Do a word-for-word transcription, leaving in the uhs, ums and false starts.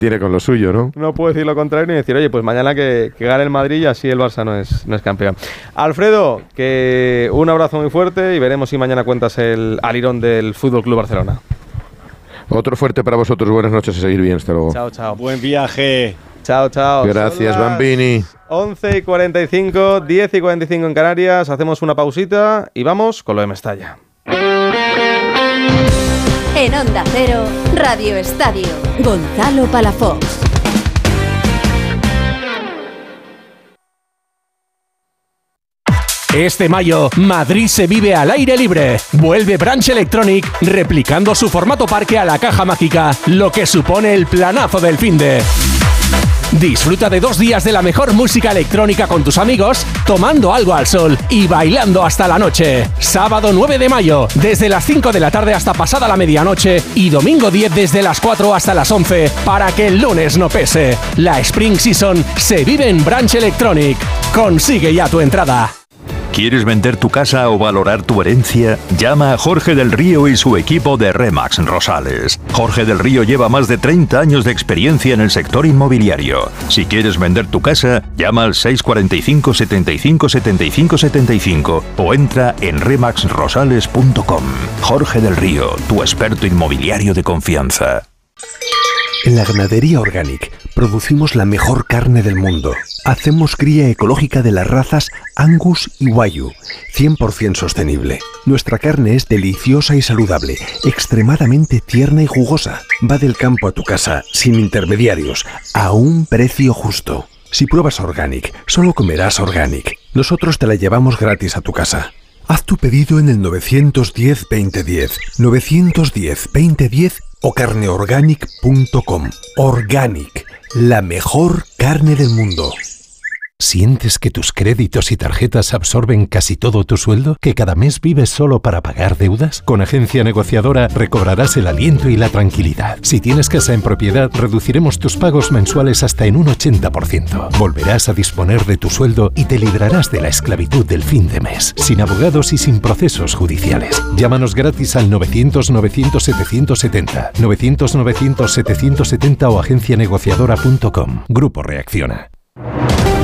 tiene con lo suyo, ¿no? No puedo decir lo contrario ni decir, oye, pues mañana que, que gane el Madrid y así el Barça no es, no es campeón. Alfredo, que un abrazo muy fuerte y veremos si mañana cuentas el alirón del Fútbol Club Barcelona. Otro fuerte para vosotros, buenas noches y seguir bien, hasta luego. Chao, chao. Buen viaje. Chao, chao. Gracias, Bambini. once y cuarenta y cinco, diez y cuarenta y cinco en Canarias, hacemos una pausita y vamos con lo de Mestalla. En Onda Cero, Radio Estadio, Gonzalo Palafox. Este mayo, Madrid se vive al aire libre. Vuelve Branch Electronic, replicando su formato parque a la caja mágica, lo que supone el planazo del finde. Disfruta de dos días de la mejor música electrónica con tus amigos, tomando algo al sol y bailando hasta la noche. Sábado nueve de mayo, desde las cinco de la tarde hasta pasada la medianoche, y domingo diez desde las cuatro hasta las once, para que el lunes no pese. La Spring Season se vive en Branch Electronic. Consigue ya tu entrada. ¿Quieres vender tu casa o valorar tu herencia? Llama a Jorge del Río y su equipo de Remax Rosales. Jorge del Río lleva más de treinta años de experiencia en el sector inmobiliario. Si quieres vender tu casa, llama al seis cuatro cinco, setenta y cinco, setenta y cinco, setenta y cinco o entra en remax rosales punto com. Jorge del Río, tu experto inmobiliario de confianza. En la Ganadería Organic producimos la mejor carne del mundo. Hacemos cría ecológica de las razas Angus y Wagyu, cien por ciento sostenible. Nuestra carne es deliciosa y saludable, extremadamente tierna y jugosa. Va del campo a tu casa, sin intermediarios, a un precio justo. Si pruebas Organic, solo comerás Organic. Nosotros te la llevamos gratis a tu casa. Haz tu pedido en el nueve uno cero, veinte diez, nueve uno cero, veinte diez o carne organic punto com. Organic, la mejor carne del mundo. ¿Sientes que tus créditos y tarjetas absorben casi todo tu sueldo? ¿Que cada mes vives solo para pagar deudas? Con Agencia Negociadora recobrarás el aliento y la tranquilidad. Si tienes casa en propiedad, reduciremos tus pagos mensuales hasta en un ochenta por ciento. Volverás a disponer de tu sueldo y te librarás de la esclavitud del fin de mes, sin abogados y sin procesos judiciales. Llámanos gratis al novecientos, novecientos, setecientos setenta, novecientos, novecientos, setecientos setenta o agencia negociadora punto com. Grupo Reacciona.